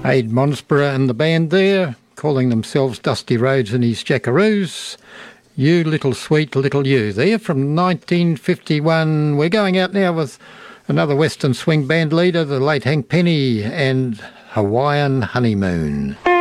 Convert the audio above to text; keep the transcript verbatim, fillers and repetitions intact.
Aid Monsborough and the band there, calling themselves Dusty Rhodes and his Jackaroos. You Little Sweet Little You there from nineteen fifty-one. We're going out now with another Western swing band leader, the late Hank Penny, and Hawaiian Honeymoon.